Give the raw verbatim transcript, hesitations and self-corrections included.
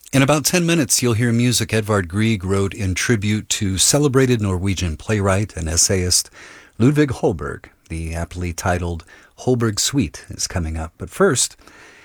In about ten minutes, you'll hear music Edvard Grieg wrote in tribute to celebrated Norwegian playwright and essayist Ludvig Holberg. The aptly titled Holberg Suite is coming up. But first,